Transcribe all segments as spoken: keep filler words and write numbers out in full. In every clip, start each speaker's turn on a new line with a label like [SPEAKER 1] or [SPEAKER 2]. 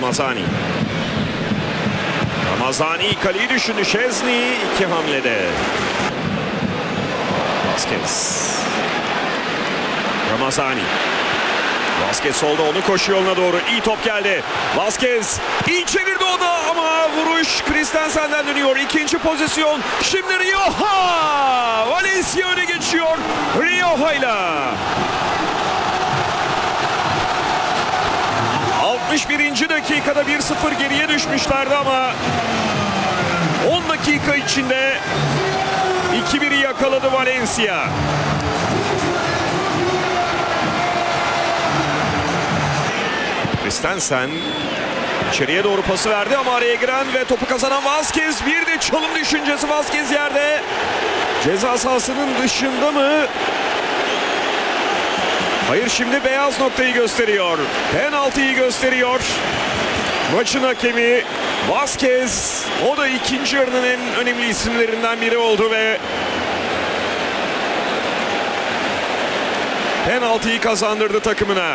[SPEAKER 1] Ramazani. Ramazani kaleyi düşündü. Szczesny iki hamlede. Vazquez. Ramazani. Vazquez solda, onu koşu yoluna doğru. İyi top geldi. Vazquez iyi çevirdi o da ama vuruş Christensen'den dönüyor. İkinci pozisyon. Şimdi Rioja. Valencia öne geçiyor. Rioja'yla. altmış birinci dakikada bir sıfır geriye düşmüşlerdi ama on dakika içinde iki biri yakaladı Valencia. Christensen içeriye doğru pası verdi ama araya giren ve topu kazanan Vazquez, bir de çalım düşüncesi. Vazquez yerde, ceza sahasının dışında mı? Hayır, şimdi beyaz noktayı gösteriyor. Penaltıyı gösteriyor. Maçın hakemi Vazquez. O da ikinci yarının en önemli isimlerinden biri oldu ve penaltıyı kazandırdı takımına.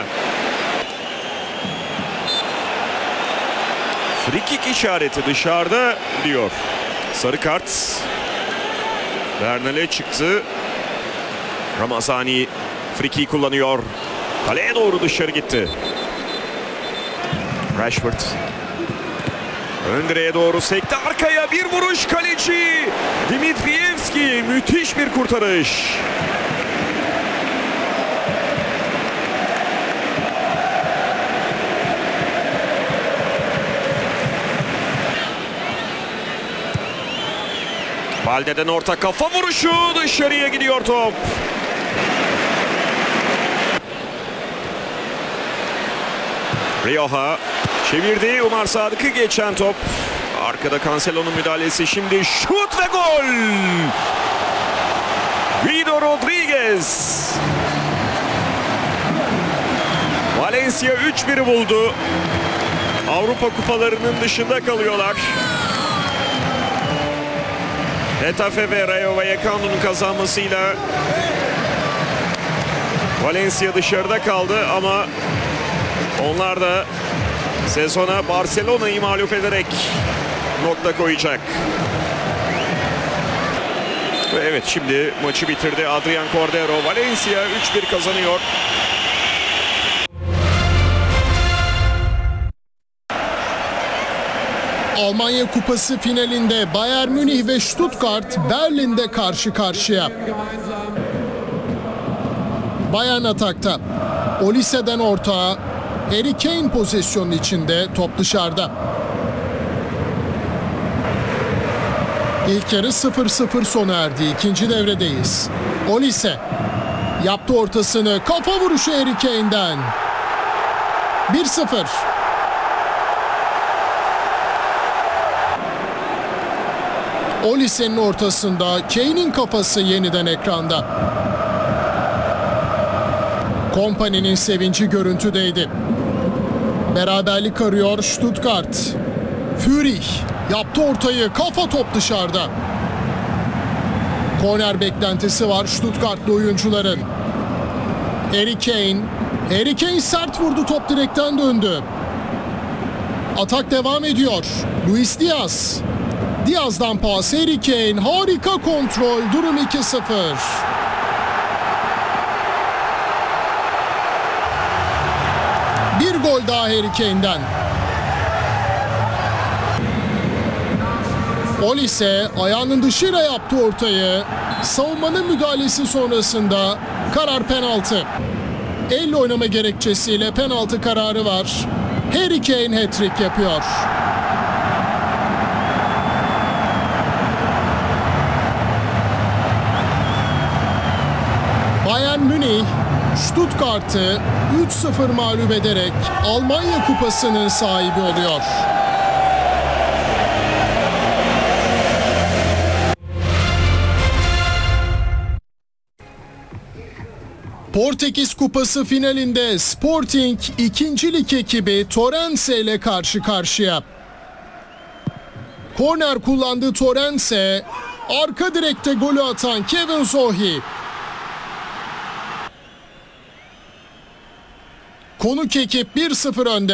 [SPEAKER 1] Frikik işareti dışarıda diyor. Sarı kart. Bernal'e çıktı. Ramazani frikiyi kullanıyor. Kaleye doğru dışarı gitti. Rashford. Ön direğe doğru sekti. Arkaya bir vuruş, kaleci Dimitrievski. Müthiş bir kurtarış. Balde'den orta kafa vuruşu, dışarıya gidiyor top. Rioja çevirdi. Umar Sadık'ı geçen top. Arkada Cancelo'nun müdahalesi. Şimdi şut ve gol. Guido Rodriguez. Valencia üç biri buldu. Avrupa kupalarının dışında kalıyorlar. Getafe ve Rayo Vallecano'nun kazanmasıyla Valencia dışarıda kaldı ama onlar da sezona Barcelona'yı mağlup ederek nokta koyacak. Ve evet, şimdi maçı bitirdi Adrian Cordero. Valencia üç bir kazanıyor.
[SPEAKER 2] Almanya Kupası finalinde Bayern Münih ve Stuttgart Berlin'de karşı karşıya. Bayern atakta. Olise'den orta. Harry Kane pozisyonun içinde, top dışarıda. İlk yarı sıfır sıfır sona erdi. İkinci devredeyiz. Olise yaptı ortasını. Kafa vuruşu Harry Kane'den. bir sıfır. Olise'nin ortasında, Kane'in kafası yeniden ekranda. Kompany'nin sevinci görüntüdeydi. Beraberlik arıyor Stuttgart. Führich yaptı ortayı, kafa, top dışarıda. Korner beklentisi var Stuttgartlı oyuncuların. Harry Kane, Harry Kane sert vurdu, top direkten döndü. Atak devam ediyor. Luis Diaz. Diaz'dan pas, Harry Kane, harika kontrol, durum iki sıfır. Bir gol daha Harry Kane'den. Olise ayağının dışıyla yaptı ortayı. Savunmanın müdahalesi sonrasında karar penaltı. Elle oynama gerekçesiyle penaltı kararı var. Harry Kane hat-trick yapıyor. Bayern Münih Stuttgart'ı üç sıfır mağlup ederek Almanya Kupası'nın sahibi oluyor. Portekiz Kupası finalinde Sporting ikinci lig ekibi Torrense ile karşı karşıya. Korner kullandı Torrense, arka direkte golü atan Kevin Zohi. Konuk ekip bir sıfır önde.